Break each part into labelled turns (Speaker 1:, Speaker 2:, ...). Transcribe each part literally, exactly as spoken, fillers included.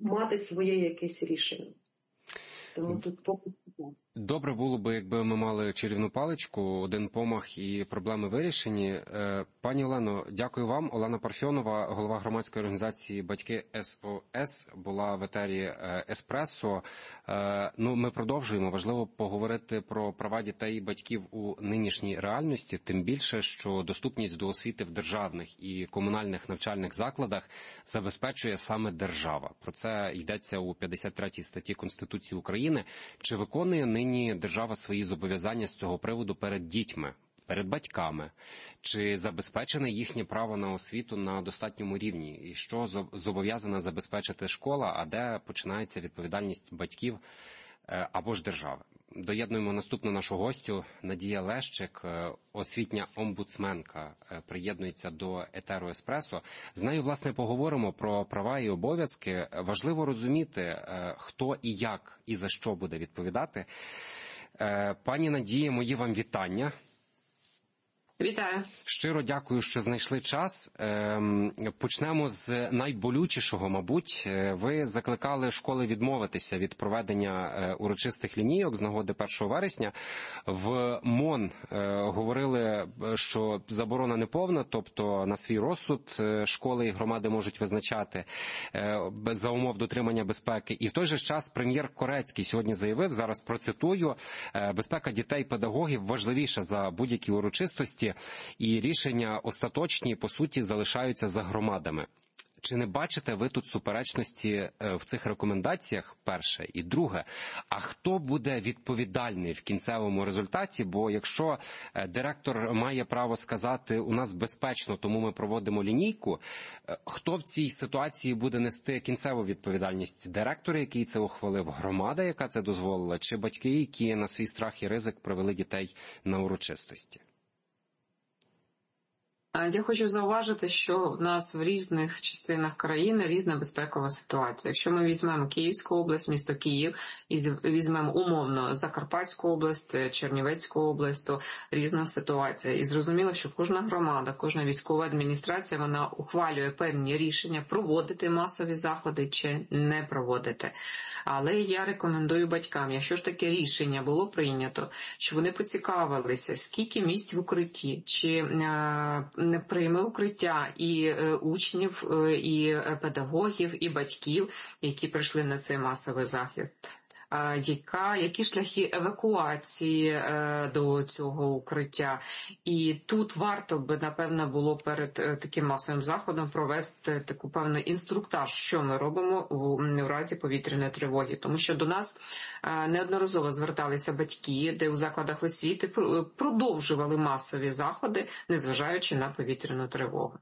Speaker 1: мати своє якесь рішення. Тому тут поки.
Speaker 2: Добре було би, якби ми мали чарівну паличку, один помах і проблеми вирішені. Пані Олено, дякую вам. Олена Парфьонова, голова громадської організації «Батьки СОС», була в етері «Еспресо». Ну, ми продовжуємо. Важливо поговорити про права дітей і батьків у нинішній реальності, тим більше, що доступність до освіти в державних і комунальних навчальних закладах забезпечує саме держава. Про це йдеться у п'ятдесят третій статті Конституції України. Чи виконує нині держава свої зобов'язання з цього приводу перед дітьми, перед батьками? Чи забезпечене їхнє право на освіту на достатньому рівні? І що зобов'язана забезпечити школа, а де починається відповідальність батьків або ж держави? Доєднуємо наступну нашу гостю. Надія Лещик, освітня омбудсменка, приєднується до етеру «Еспресо». З нею, власне, поговоримо про права і обов'язки. Важливо розуміти, хто і як і за що буде відповідати. Пані Надія, мої вам вітання.
Speaker 3: Вітаю.
Speaker 2: Щиро дякую, що знайшли час. Почнемо з найболючішого, мабуть. Ви закликали школи відмовитися від проведення урочистих лінійок з нагоди першого вересня. В МОН говорили, що заборона неповна, тобто на свій розсуд школи і громади можуть визначати за умов дотримання безпеки. І в той же час прем'єр Корецький сьогодні заявив, зараз процитую, безпека дітей, педагогів важливіша за будь-які урочистості, і рішення остаточні, по суті, залишаються за громадами. Чи не бачите ви тут суперечності в цих рекомендаціях, перше? І друге, а хто буде відповідальний в кінцевому результаті? Бо якщо директор має право сказати, у нас безпечно, тому ми проводимо лінійку, хто в цій ситуації буде нести кінцеву відповідальність? Директор, який це ухвалив, громада, яка це дозволила, чи батьки, які на свій страх і ризик привели дітей на урочистості?
Speaker 3: Я хочу зауважити, що в нас в різних частинах країни різна безпекова ситуація. Якщо ми візьмемо Київську область, місто Київ, і візьмемо умовно Закарпатську область, Чернівецьку область, то різна ситуація. І зрозуміло, що кожна громада, кожна військова адміністрація, вона ухвалює певні рішення проводити масові заходи чи не проводити. Але я рекомендую батькам, якщо ж таке рішення було прийнято, що вони поцікавилися, скільки місць в укритті, чи не прийме укриття і е, учнів, е, і педагогів, і батьків, які прийшли на цей масовий захід. А, яка, які шляхи евакуації е, до цього укриття. І тут варто би, напевно, було перед е, таким масовим заходом провести таку певний інструктаж, що ми робимо в, в разі повітряної тривоги. Тому що до нас е, неодноразово зверталися батьки, де у закладах освіти продовжували масові заходи, незважаючи на повітряну тривогу.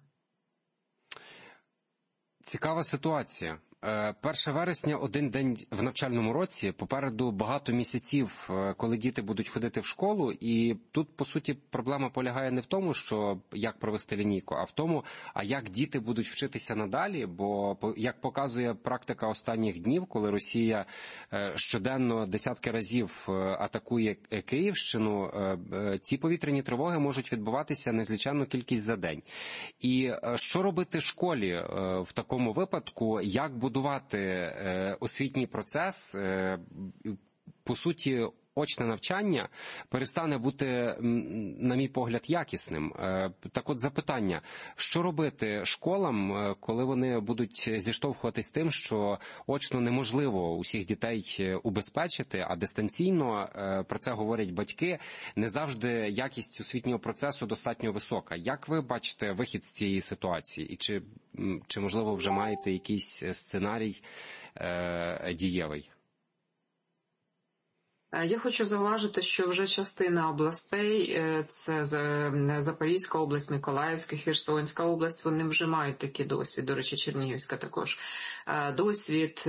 Speaker 2: Цікава ситуація. перше вересня – один день в навчальному році, попереду багато місяців, коли діти будуть ходити в школу, і тут, по суті, проблема полягає не в тому, що як провести лінійку, а в тому, а як діти будуть вчитися надалі, бо, як показує практика останніх днів, коли Росія щоденно десятки разів атакує Київщину, ці повітряні тривоги можуть відбуватися незліченну кількість за день. І що робити школі в такому випадку, як будувати освітній процес, по суті, очне навчання перестане бути, на мій погляд, якісним. Так от запитання, що робити школам, коли вони будуть зіштовхуватись з тим, що очно неможливо усіх дітей убезпечити, а дистанційно, про це говорять батьки, не завжди якість освітнього процесу достатньо висока. Як ви бачите вихід з цієї ситуації? І чи, чи можливо, вже маєте якийсь сценарій е, дієвий?
Speaker 3: Я хочу зауважити, що вже частина областей, це Запорізька область, Миколаївська, Херсонська область, вони вже мають такий досвід, до речі, Чернігівська також, досвід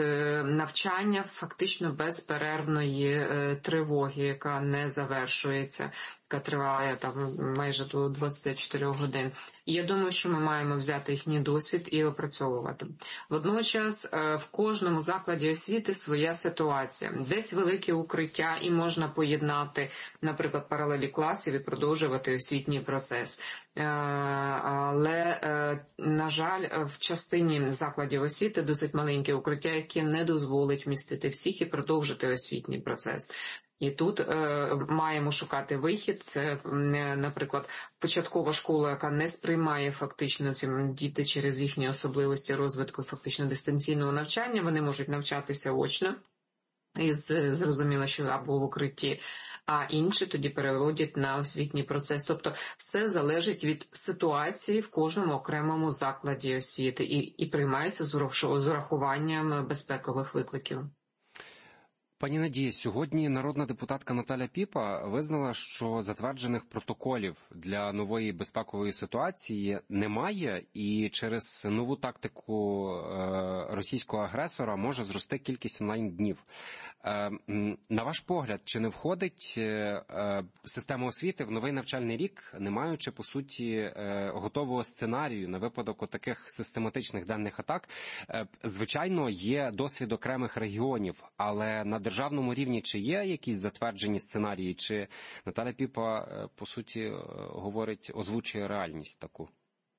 Speaker 3: навчання фактично безперервної тривоги, яка не завершується. яка триває там майже до двадцяти чотирьох годин. І я думаю, що ми маємо взяти їхній досвід і опрацьовувати. Водночас в кожному закладі освіти своя ситуація. Десь велике укриття і можна поєднати, наприклад, паралелі класів і продовжувати освітній процес. Але, на жаль, в частині закладів освіти досить маленьке укриття, яке не дозволить вмістити всіх і продовжити освітній процес. І тут е, маємо шукати вихід. Це, наприклад, початкова школа, яка не сприймає фактично цим діти через їхні особливості розвитку фактично дистанційного навчання. Вони можуть навчатися очно, і зрозуміло, що або в укритті, а інші тоді переводять на освітній процес. Тобто все залежить від ситуації в кожному окремому закладі освіти і, і приймається з урахуванням безпекових викликів.
Speaker 2: Пані Надії, сьогодні народна депутатка Наталя Піпа визнала, що затверджених протоколів для нової безпекової ситуації немає, і через нову тактику російського агресора може зрости кількість онлайн-днів. На ваш погляд, чи не входить система освіти в новий навчальний рік, не маючи, по суті, готового сценарію на випадок таких систематичних денних атак? Звичайно, є досвід окремих регіонів, але на державному рівні чи є якісь затверджені сценарії, чи Наталя Піпа, по суті, говорить, озвучує реальність таку?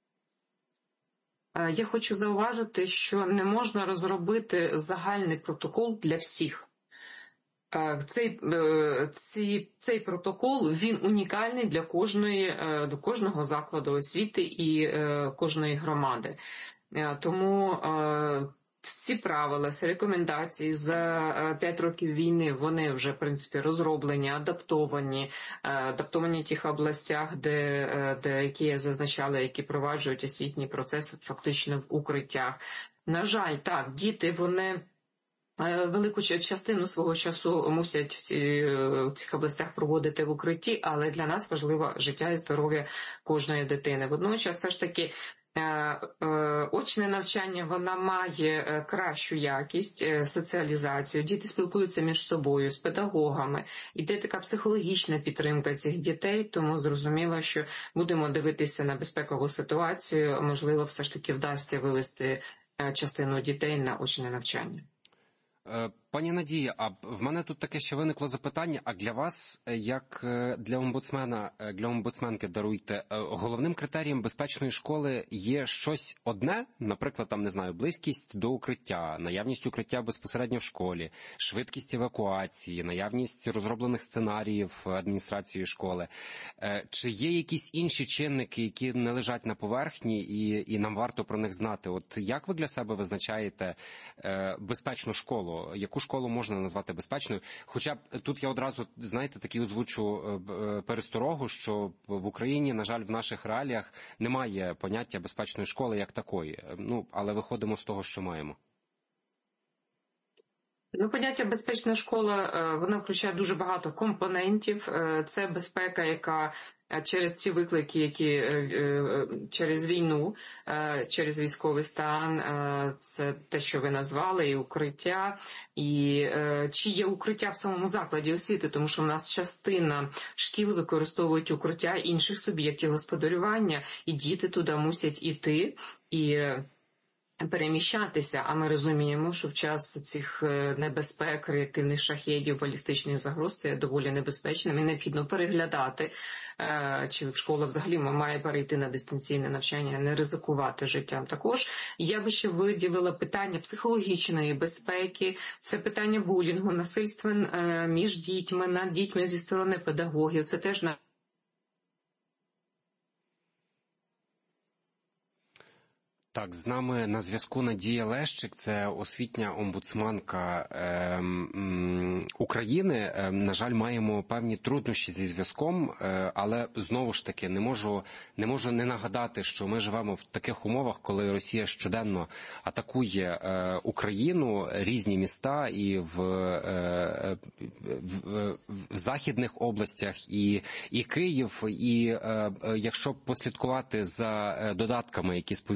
Speaker 3: Я хочу зауважити, що не можна розробити загальний протокол для всіх. Цей, цей, цей протокол, він унікальний для кожної, до кожного закладу освіти і кожної громади. Тому всі правила, всі рекомендації за п'ять років війни, вони вже, в принципі, розроблені, адаптовані, адаптовані в тих областях, де, де які зазначали, які проваджують освітній процес фактично в укриттях. На жаль, так, діти, вони велику частину свого часу мусять в, ці, в цих областях проводити в укритті, але для нас важливо життя і здоров'я кожної дитини. Водночас, все ж таки, очне навчання, вона має кращу якість, соціалізацію, діти спілкуються між собою, з педагогами, іде така психологічна підтримка цих дітей, тому зрозуміло, що будемо дивитися на безпекову ситуацію, можливо, все ж таки вдасться вивести частину дітей на очне навчання.
Speaker 2: Пані Надія, а в мене тут таке ще виникло запитання, а для вас, як для омбудсмена, для омбудсменки, даруйте, головним критерієм безпечної школи є щось одне, наприклад, там, не знаю, близькість до укриття, наявність укриття безпосередньо в школі, швидкість евакуації, наявність розроблених сценаріїв адміністрації школи. Чи є якісь інші чинники, які не лежать на поверхні і, і нам варто про них знати? От як ви для себе визначаєте безпечну школу? Яку школу можна назвати безпечною? Хоча б тут я одразу, знаєте, таки озвучу пересторогу, що в Україні, на жаль, в наших реаліях немає поняття безпечної школи як такої. Ну, але виходимо з того, що маємо.
Speaker 3: Ну, поняття безпечна школа, вона включає дуже багато компонентів. Це безпека, яка через ці виклики, які через війну, через військовий стан, це те, що ви назвали, і укриття, і чи є укриття в самому закладі освіти, тому що в нас частина шкіл використовують укриття інших суб'єктів господарювання, і діти туди мусять іти, і переміщатися, а ми розуміємо, що в час цих небезпек, реактивних шахедів, балістичних загроз це доволі небезпечним і необхідно переглядати, чи школа взагалі має перейти на дистанційне навчання, не ризикувати життям. Також я би ще виділила питання психологічної безпеки, це питання булінгу, насильства між дітьми, над дітьми зі сторони педагогів, це теж на
Speaker 2: Так, з нами на зв'язку Надія Лещик, це освітня омбудсманка е, м, України. Е, на жаль, маємо певні труднощі зі зв'язком, е, але знову ж таки не можу, не можу не нагадати, що ми живемо в таких умовах, коли Росія щоденно атакує е, Україну, різні міста і в, е, в, в західних областях, і, і Київ, і е, якщо послідкувати за додатками, які сповіщують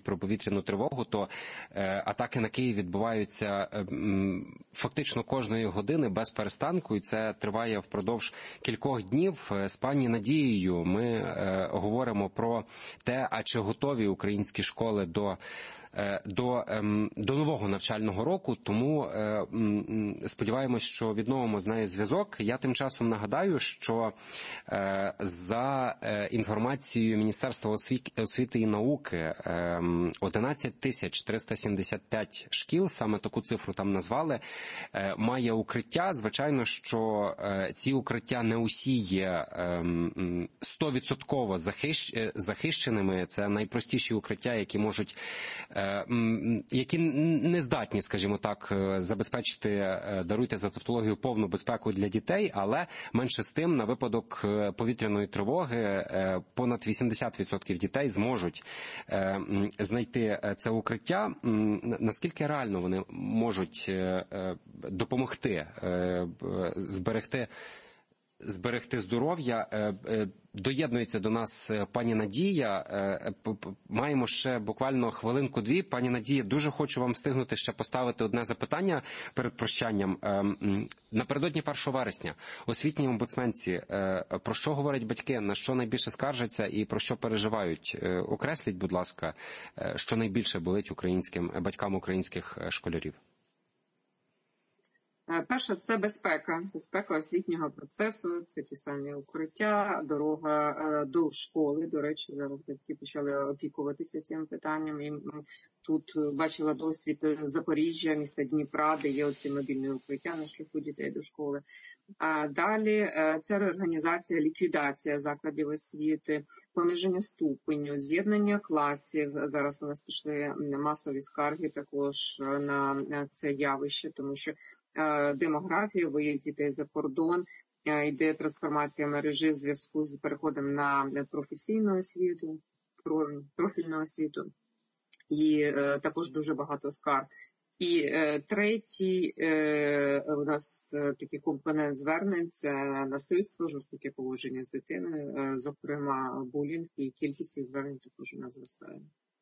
Speaker 2: про повітряну тривогу, то атаки на Київ відбуваються фактично кожної години без перестанку, і це триває впродовж кількох днів. З пані Надією ми говоримо про те, а чи готові українські школи до До, до нового навчального року, тому сподіваємось, що відновимо з нею зв'язок. Я тим часом нагадаю, що за інформацією Міністерства освіти і науки одинадцять тисяч триста сімдесят п'ять шкіл, саме таку цифру там назвали, має укриття. Звичайно, що ці укриття не усі є сто відсотків захищеними. Це найпростіші укриття, які можуть які не здатні, скажімо так, забезпечити, даруйте за тавтологію, повну безпеку для дітей, але менше з тим, на випадок повітряної тривоги, понад вісімдесят відсотків дітей зможуть знайти це укриття. Наскільки реально вони можуть допомогти зберегти зберегти здоров'я? Доєднується до нас пані Надія. Маємо ще буквально хвилинку-дві. Пані Надія, дуже хочу вам встигнути ще поставити одне запитання перед прощанням. Напередодні першого вересня освітній омбудсменці, про що говорять батьки, на що найбільше скаржаться і про що переживають? Окресліть, будь ласка, що найбільше болить українським батькам українських школярів.
Speaker 3: Перше, це безпека, безпека освітнього процесу, це ті самі укриття, дорога до школи. До речі, зараз батьки почали опікуватися цим питанням. І тут бачила досвід Запоріжжя, міста Дніпра, де є оці мобільні укриття на шляху дітей до школи. А далі це реорганізація, ліквідація закладів освіти, пониження ступеню, з'єднання класів. Зараз у нас пішли масові скарги також на це явище, тому що демографія, виїзд дітей за кордон, йде трансформація мережі в зв'язку з переходом на професійну освіту, профільну освіту, і також дуже багато скарг. І е, третій е, у нас такий компонент звернень – це насильство, жорстоке поводження з дитиною, е, зокрема булінг, і кількість цих звернень також у нас зростає.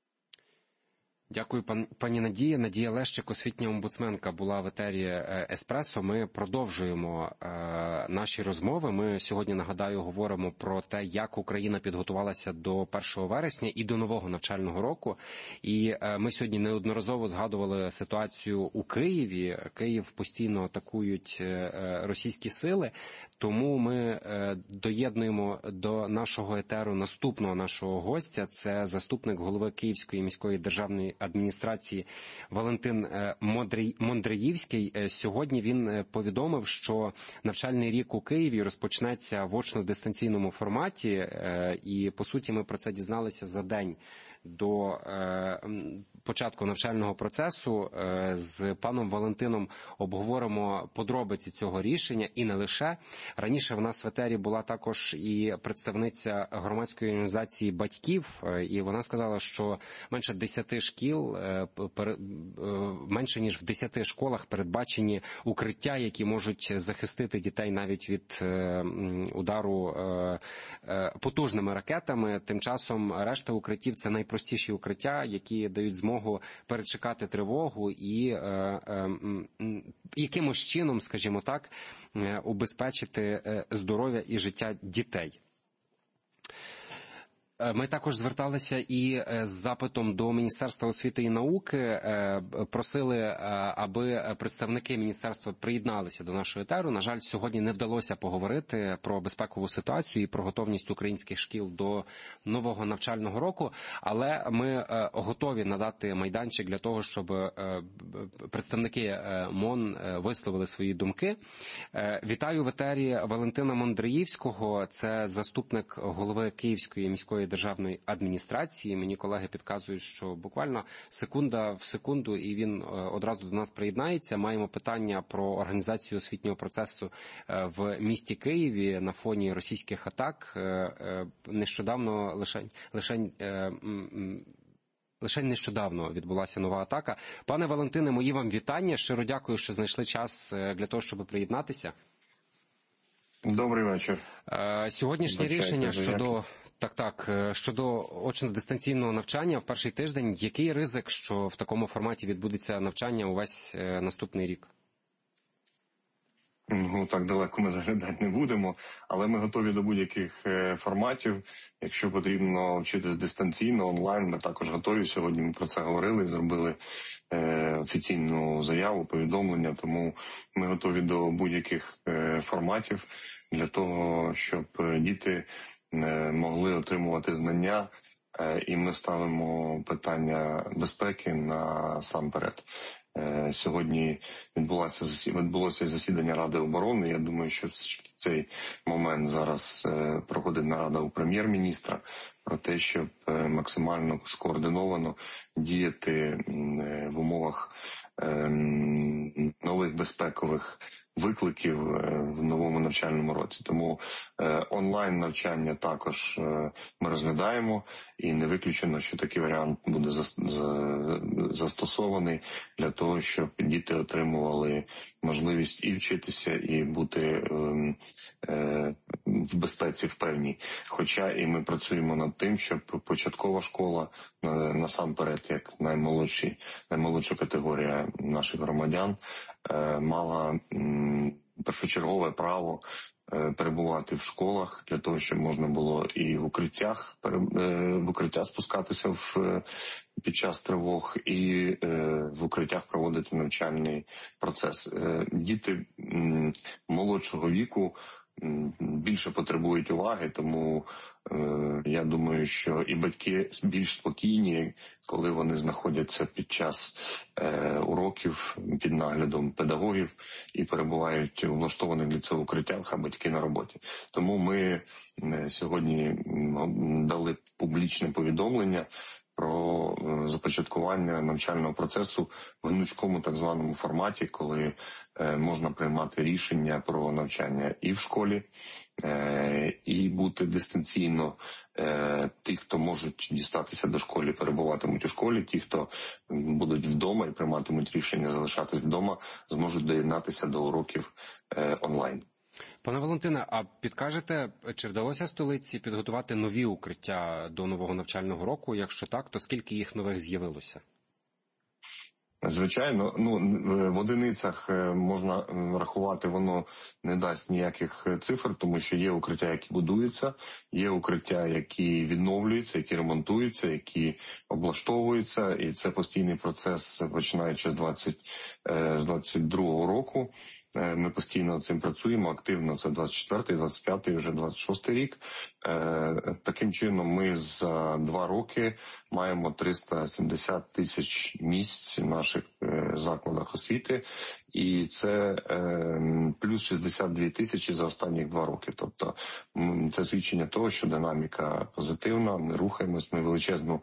Speaker 2: Дякую, пан, пані Надія. Надія Лещик, освітня омбудсменка, була в етері Еспресо. Ми продовжуємо е, наші розмови. Ми сьогодні, нагадаю, говоримо про те, як Україна підготувалася до першого вересня і до нового навчального року. І е, ми сьогодні неодноразово згадували ситуацію у Києві. Київ постійно атакують е, російські сили. Тому ми е, доєднуємо до нашого етеру наступного нашого гостя. Це заступник голови Київської міської державної адміністрації Валентин Мондреївський. Сьогодні він повідомив, що навчальний рік у Києві розпочнеться в очно-дистанційному форматі, і, по суті, ми про це дізналися за день до е, початку навчального процесу. Е, з паном Валентином обговоримо подробиці цього рішення і не лише. Раніше в нас в етері була також і представниця громадської організації батьків, е, і вона сказала, що менше десяти шкіл, е, пер, е, менше ніж в десяти школах передбачені укриття, які можуть захистити дітей навіть від е, удару е, е, потужними ракетами. Тим часом решта укриттів – це найпростіші простіші укриття, які дають змогу перечекати тривогу і е, е, якимось чином, скажімо так, убезпечити здоров'я і життя дітей. Ми також зверталися і з запитом до Міністерства освіти і науки, просили, аби представники міністерства приєдналися до нашого етеру. На жаль, сьогодні не вдалося поговорити про безпекову ситуацію і про готовність українських шкіл до нового навчального року, але ми готові надати майданчик для того, щоб представники МОН висловили свої думки. Вітаю в етері Валентина Мондреївського, це заступник голови Київської міської державної адміністрації. Мені колеги підказують, що буквально секунда в секунду, і він одразу до нас приєднається. Маємо питання про організацію освітнього процесу в місті Києві на фоні російських атак. Нещодавно лише, лише Лише нещодавно відбулася нова атака. Пане Валентине, мої вам вітання. Щиро дякую, що знайшли час для того, щоб приєднатися.
Speaker 4: Добрий вечір.
Speaker 2: Сьогоднішнє
Speaker 4: Бачайте,
Speaker 2: рішення щодо
Speaker 4: заявки.
Speaker 2: так, так, щодо очно-дистанційного навчання в перший тиждень, який ризик, що в такому форматі відбудеться навчання увесь наступний рік?
Speaker 4: Ну, так далеко ми заглядати не будемо, але ми готові до будь-яких форматів. Якщо потрібно вчитись дистанційно, онлайн, ми також готові. Сьогодні ми про це говорили, зробили е, офіційну заяву, повідомлення, тому ми готові до будь-яких е, форматів для того, щоб діти е, могли отримувати знання, е, і ми ставимо питання безпеки насамперед. Сьогодні відбулося, відбулося засідання Ради оборони. Я думаю, що в цей момент зараз проходить нарада у прем'єр-міністра про те, щоб максимально скоординовано діяти в умовах нових безпекових викликів в новому навчальному році. Тому онлайн навчання також ми розглядаємо, і не виключено, що такий варіант буде застосований для того, щоб діти отримували можливість і вчитися, і бути в безпеці в певній. Хоча і ми працюємо над тим, щоб початкова школа, насамперед, як наймолодші, наймолодша категорія наших громадян, мала першочергове право перебувати в школах для того, щоб можна було і в укриттях в укриття спускатися в під час тривог, і в укриттях проводити навчальний процес. Діти молодшого віку більше потребують уваги, тому е, я думаю, що і батьки більш спокійні, коли вони знаходяться під час е, уроків під наглядом педагогів і перебувають у влаштованих для цього укриттях, а батьки на роботі. Тому ми е, сьогодні дали публічне повідомлення про започаткування навчального процесу в гнучкому так званому форматі, коли е, можна приймати рішення про навчання і в школі, е, і бути дистанційно. Е, ті, хто можуть дістатися до школи, перебуватимуть у школі, ті, хто будуть вдома і прийматимуть рішення залишатись вдома, зможуть доєднатися до уроків е, онлайн.
Speaker 2: Пане Валентине, а підкажете, чи вдалося столиці підготувати нові укриття до нового навчального року? Якщо так, то скільки їх нових з'явилося?
Speaker 4: Звичайно, ну в одиницях можна рахувати, воно не дасть ніяких цифр, тому що є укриття, які будуються, є укриття, які відновлюються, які ремонтуються, які облаштовуються, і це постійний процес, починаючи з двадцять другого року. Ми постійно над цим працюємо, активно, це двадцять четвертий, двадцять п'ятий, вже двадцять шостий рік. Таким чином ми за два роки маємо триста сімдесят тисяч місць в наших закладах освіти, і це плюс шістдесят дві тисячі за останні два роки. Тобто це свідчення того, що динаміка позитивна, ми рухаємось, ми величезну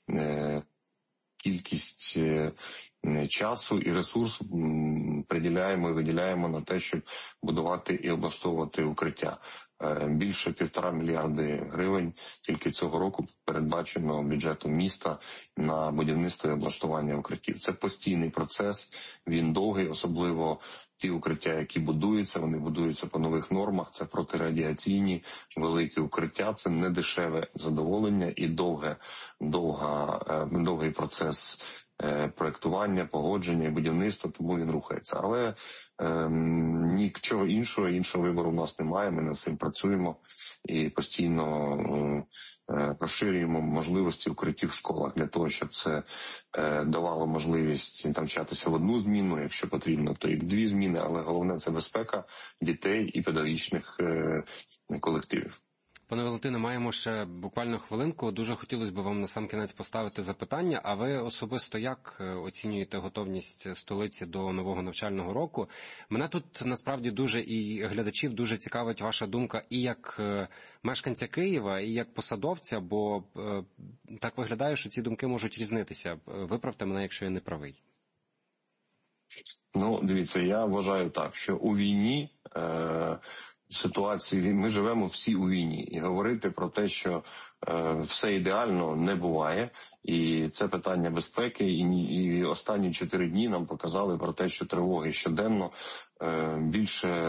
Speaker 4: кількість часу і ресурсу приділяємо і виділяємо на те, щоб будувати і облаштовувати укриття. Більше півтора мільярди гривень тільки цього року передбачено бюджетом міста на будівництво і облаштування укриттів. Це постійний процес, він довгий, особливо ті укриття, які будуються, вони будуються по нових нормах, це протирадіаційні великі укриття, це не дешеве задоволення і довге, довга, довгий процес проєктування, погодження, будівництва, тому він рухається. Але е, нічого іншого, іншого вибору в нас немає, ми над цим працюємо і постійно е, розширюємо можливості укриттів в школах для того, щоб це е, давало можливість навчатися в одну зміну, якщо потрібно, то і в дві зміни, але головне – це безпека дітей і педагогічних е, колективів.
Speaker 2: Пане Валентине, маємо ще буквально хвилинку. Дуже хотілося б вам насамкінець поставити запитання. А ви особисто як оцінюєте готовність столиці до нового навчального року? Мене тут насправді дуже і глядачів дуже цікавить ваша думка і як мешканця Києва, і як посадовця, бо так виглядає, що ці думки можуть різнитися. Виправте мене, якщо я не правий.
Speaker 4: Ну, дивіться, я вважаю так, що у війні... Е- ситуації, ми живемо всі у війні, і говорити про те, що е, все ідеально, не буває, і це питання безпеки, і, і останні чотири дні нам показали про те, що тривоги щоденно, е, більше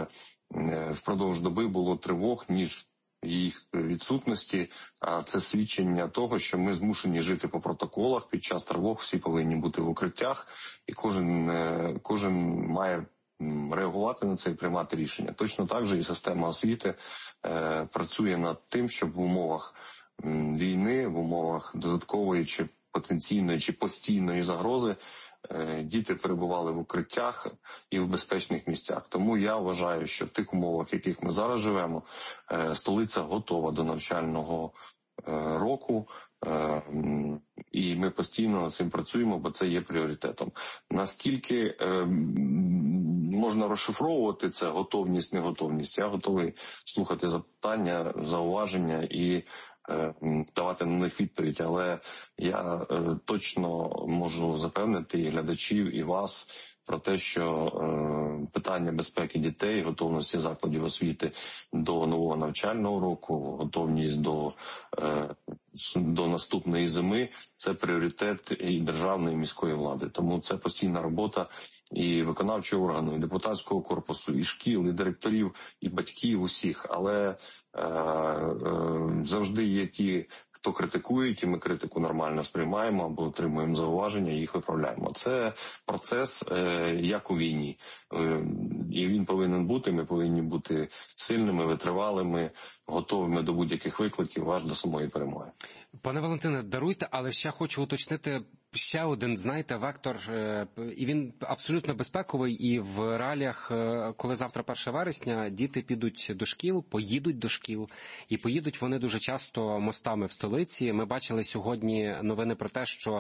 Speaker 4: впродовж доби було тривог, ніж їх відсутності, а це свідчення того, що ми змушені жити по протоколах. Під час тривог всі повинні бути в укриттях, і кожен, кожен має реагувати на це і приймати рішення. Точно так же і система освіти е, працює над тим, щоб в умовах війни, в умовах додаткової чи потенційної чи постійної загрози е, діти перебували в укриттях і в безпечних місцях. Тому я вважаю, що в тих умовах, в яких ми зараз живемо, е, столиця готова до навчального е, року. Е, і ми постійно над цим працюємо, бо це є пріоритетом. Наскільки е, можна розшифровувати це, готовність, неготовність? Я готовий слухати запитання, зауваження і е, давати на них відповідь. Але я е, точно можу запевнити і глядачів, і вас про те, що е, питання безпеки дітей, готовності закладів освіти до нового навчального року, готовність до, е, до наступної зими – це пріоритет і державної, і міської влади. Тому це постійна робота і виконавчого органу, і депутатського корпусу, і шкіл, і директорів, і батьків усіх. Але е, е, завжди є ті, хто критикують, і ми критику нормально сприймаємо або отримуємо зауваження і їх виправляємо. Це процес, е, як у війні. Е, і він повинен бути, ми повинні бути сильними, витривалими, готовими до будь-яких викликів, аж до самої перемоги.
Speaker 2: Пане Валентине, даруйте, але ще хочу уточнити ще один, знаєте, вектор, і він абсолютно безпековий, і в реаліях, коли завтра перше вересня, діти підуть до шкіл, поїдуть до шкіл, і поїдуть вони дуже часто мостами в столиці. Ми бачили сьогодні новини про те, що...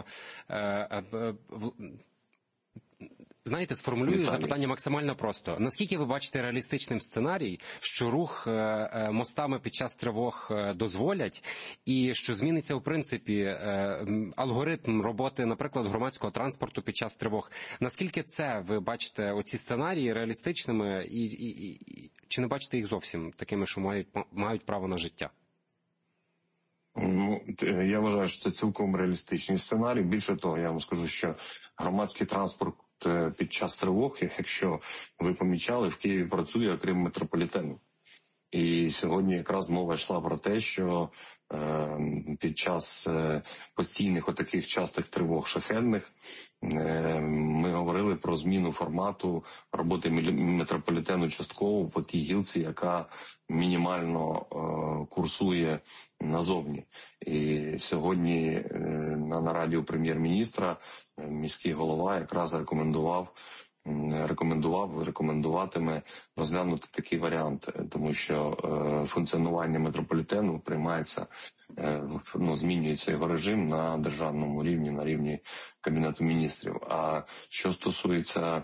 Speaker 2: Знаєте, сформулюю
Speaker 4: Віталій. Запитання
Speaker 2: максимально просто. Наскільки ви бачите реалістичним сценарій, що рух мостами під час тривог дозволять, і що зміниться, в принципі, алгоритм роботи, наприклад, громадського транспорту під час тривог? Наскільки це ви бачите, оці сценарії реалістичними, і, і, і чи не бачите їх зовсім такими, що мають, мають право на життя?
Speaker 4: Ну, я вважаю, що це цілком реалістичний сценарій. Більше того, я вам скажу, що громадський транспорт під час тривог, якщо ви помічали, в Києві працює, окрім метрополітену. І сьогодні якраз мова йшла про те, що е, під час е, постійних отаких частих тривог шахедних е, ми говорили про зміну формату роботи метрополітену частково по тій гілці, яка мінімально е, курсує назовні. І сьогодні е, на нараді у прем'єр-міністра е, міський голова якраз рекомендував рекомендував, рекомендуватиме розглянути такий варіант, тому що е, функціонування метрополітену приймається, е, ну, змінюється його режим на державному рівні, на рівні Кабінету міністрів. А що стосується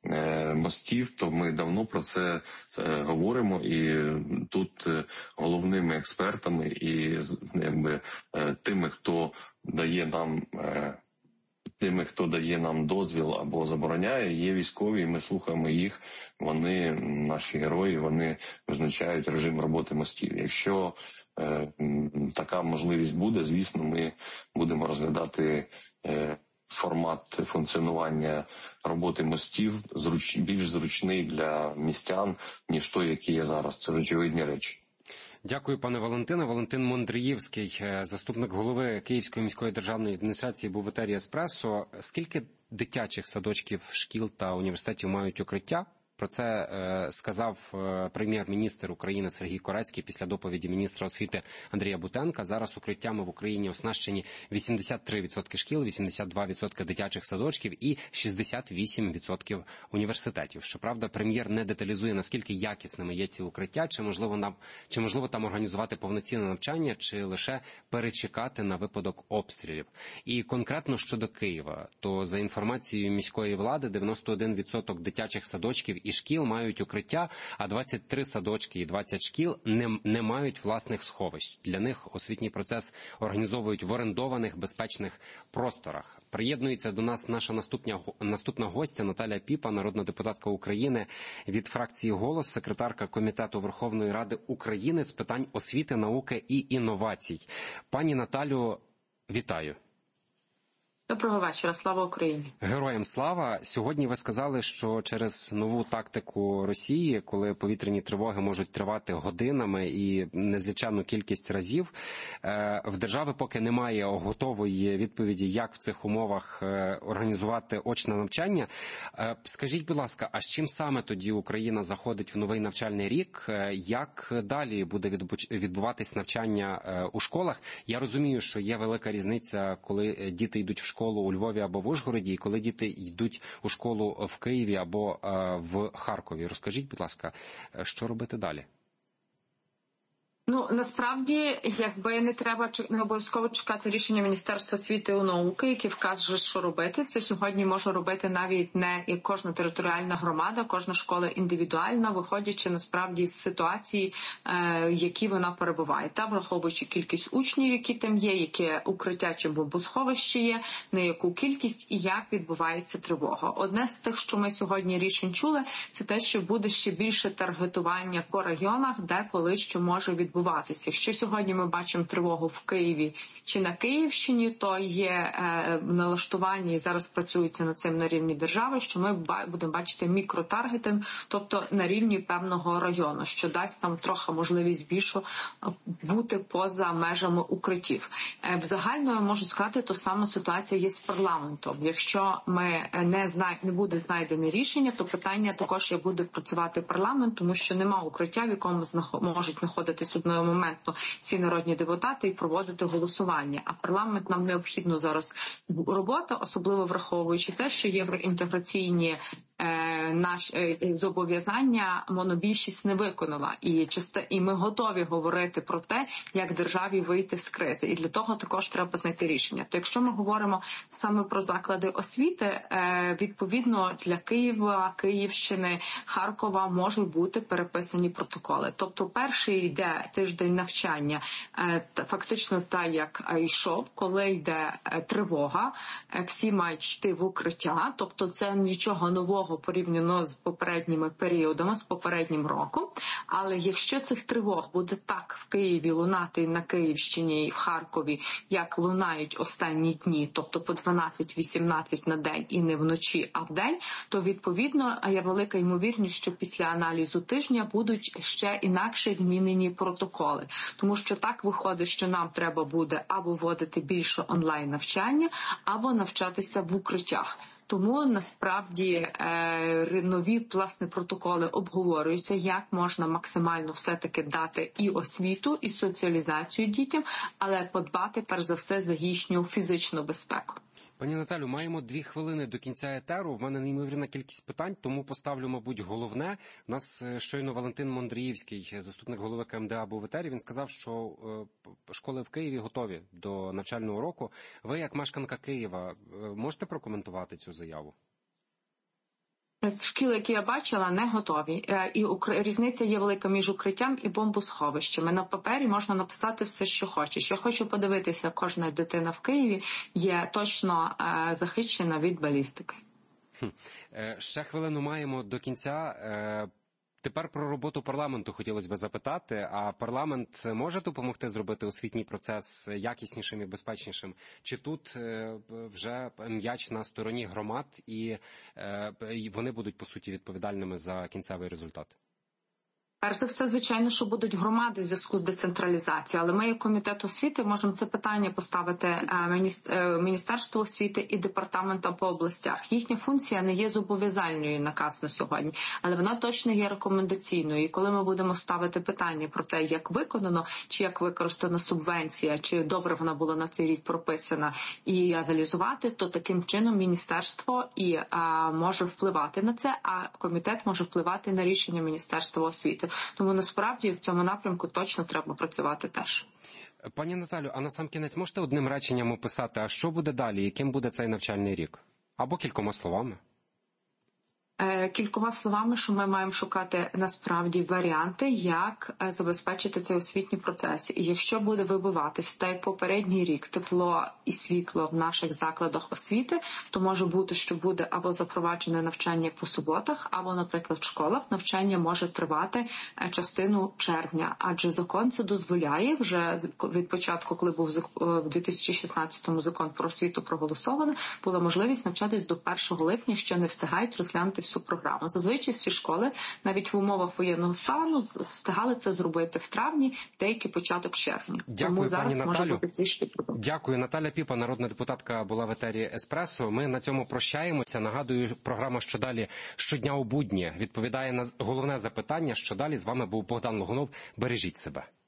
Speaker 4: е, мостів, то ми давно про це е, говоримо, і тут е, головними експертами і якби е, тими, хто дає нам е, Тими, хто дає нам дозвіл або забороняє, є військові, і ми слухаємо їх, вони, наші герої, вони визначають режим роботи мостів. Якщо е, така можливість буде, звісно, ми будемо розглядати е, формат функціонування роботи мостів зруч, більш зручний для містян, ніж той, який є зараз. Це очевидні речі.
Speaker 2: Дякую, пане Валентине. Валентин Мондрієвський, заступник голови Київської міської державної адміністрації, був в етері «Еспресо». Скільки дитячих садочків, шкіл та університетів мають укриття? Про це е, сказав е, прем'єр-міністр України Сергій Корецький після доповіді міністра освіти Андрія Бутенка. Зараз укриттями в Україні оснащені вісімдесят три відсотки шкіл, вісімдесят два відсотки дитячих садочків і шістдесят вісім відсотків університетів. Щоправда, прем'єр не деталізує, наскільки якісними є ці укриття, чи можливо, нам, чи можливо там організувати повноцінне навчання, чи лише перечекати на випадок обстрілів. І конкретно щодо Києва, то за інформацією міської влади, дев'яносто один відсоток дитячих садочків і шкіл мають укриття, а двадцять три садочки і двадцять шкіл не, не мають власних сховищ. Для них освітній процес організовують в орендованих безпечних просторах. Приєднується до нас наша наступна, наступна гостя Наталія Піпа, народна депутатка України від фракції «Голос», секретарка Комітету Верховної Ради України з питань освіти, науки і інновацій. Пані Наталю, вітаю.
Speaker 3: Доброго вечора, слава Україні.
Speaker 2: Героям слава. Сьогодні ви сказали, що через нову тактику Росії, коли повітряні тривоги можуть тривати годинами і незліченну кількість разів, в держави поки немає готової відповіді, як в цих умовах організувати очне навчання. Скажіть, будь ласка, а з чим саме тоді Україна заходить в новий навчальний рік? Як далі буде відбуватись навчання у школах? Я розумію, що є велика різниця, коли діти йдуть в школу у Львові або в Ужгороді, і коли діти йдуть у школу в Києві або в Харкові. Розкажіть, будь ласка, що робити далі?
Speaker 3: Ну, насправді, якби не треба, не обов'язково чекати рішення Міністерства освіти і науки, яке вкаже, що робити. Це сьогодні може робити навіть не і кожна територіальна громада, кожна школа індивідуальна, виходячи насправді з ситуації, е, які вона перебуває. Та враховуючи кількість учнів, які там є, яке укриття чи бомбосховище є, на яку кількість і як відбувається тривога. Одне з тих, що ми сьогодні рішень чули, це те, що буде ще більше таргетування по районах, де коли що може відбуватися. Якщо сьогодні ми бачимо тривогу в Києві чи на Київщині, то є е, налаштування і зараз працюється над цим на рівні держави, що ми ба- будемо бачити мікротаргетинг, тобто на рівні певного району, що дасть нам трохи можливість більше бути поза межами укриттів. Е, в загальному можу сказати, то сама ситуація є з парламентом. Якщо ми не знай, не буде знайдене рішення, то питання також як буде працювати парламент, тому що нема укриття, в якому знаход- можуть знаходитись одномоментно всі народні депутати і проводити голосування. А парламент нам необхідно зараз робота, особливо враховуючи те, що євроінтеграційні е, наш е, зобов'язання монобільшість не виконала. І, часто, і ми готові говорити про те, як державі вийти з кризи. І для того також треба знайти рішення. То якщо ми говоримо саме про заклади освіти, е, відповідно для Києва, Київщини, Харкова можуть бути переписані протоколи. Тобто перший йде тиждень навчання, фактично так, як йшов, коли йде тривога, всі мають йти в укриття, тобто це нічого нового порівняно з попередніми періодами, з попереднім роком, але якщо цих тривог буде так в Києві лунати на Київщині і в Харкові, як лунають останні дні, тобто по дванадцять-вісімнадцять на день і не вночі, а в день, то відповідно є велика ймовірність, що після аналізу тижня будуть ще інакше змінені протоколи. Тому що так виходить, що нам треба буде або вводити більше онлайн-навчання, або навчатися в укриттях. Тому насправді е, нові власне протоколи обговорюються, як можна максимально все-таки дати і освіту, і соціалізацію дітям, але подбати перш за все за їхню фізичну безпеку.
Speaker 2: Пані Наталю, маємо дві хвилини до кінця етеру. В мене неймовірна кількість питань, тому поставлю, мабуть, головне. У нас щойно Валентин Мондріївський, заступник голови ка ем де а, був в етері. Він сказав, що школи в Києві готові до навчального року. Ви, як мешканка Києва, можете прокоментувати цю заяву?
Speaker 3: З шкіл, які я бачила, не готові. І різниця є велика між укриттям і бомбосховищами. На папері можна написати все, що хочеш. Я хочу подивитися, кожна дитина в Києві є точно захищена від балістики.
Speaker 2: Ще хвилину маємо до кінця. Тепер про роботу парламенту хотілося б запитати. А парламент може допомогти зробити освітній процес якіснішим і безпечнішим? Чи тут вже м'яч на стороні громад і вони будуть, по суті, відповідальними за кінцевий результат?
Speaker 3: Перш за все, звичайно, що будуть громади в зв'язку з децентралізацією, але ми, як комітет освіти, можемо це питання поставити Міністерству освіти і департаментам по областях. Їхня функція не є зобов'язальною наказ на сьогодні, але вона точно є рекомендаційною. І коли ми будемо ставити питання про те, як виконано, чи як використана субвенція, чи добре вона була на цей рік прописана, і аналізувати, то таким чином міністерство і а, може впливати на це, а комітет може впливати на рішення Міністерства освіти. Тому насправді в цьому напрямку точно треба працювати теж.
Speaker 2: Пані Наталю, а насамкінець можете одним реченням описати, а що буде далі, яким буде цей навчальний рік? Або кількома словами.
Speaker 5: Кількома словами, що ми маємо шукати насправді варіанти, як забезпечити цей освітній процес. І якщо буде вибиватись, так як попередній рік, тепло і світло в наших закладах освіти, то може бути, що буде або запроваджене навчання по суботах, або, наприклад, в школах навчання може тривати частину червня. Адже закон це дозволяє, вже від початку, коли був в дві тисячі шістнадцятому закон про освіту проголосований, була можливість навчатись до першого липня, що не встигають розглянути всю програму. Зазвичай всі школи, навіть в умовах воєнного стану, встигали це зробити в травні, деякі початок червня.
Speaker 2: Дякую,
Speaker 5: тому зараз
Speaker 2: пані
Speaker 5: може
Speaker 2: Наталю.
Speaker 5: бути трішки проблем.
Speaker 2: Дякую. Наталя Піпа, народна депутатка, була в етері «Еспресо». Ми на цьому прощаємося. Нагадую, програма «Що далі?» щодня у будні відповідає на головне запитання. Що далі? З вами був Богдан Логунов. Бережіть себе.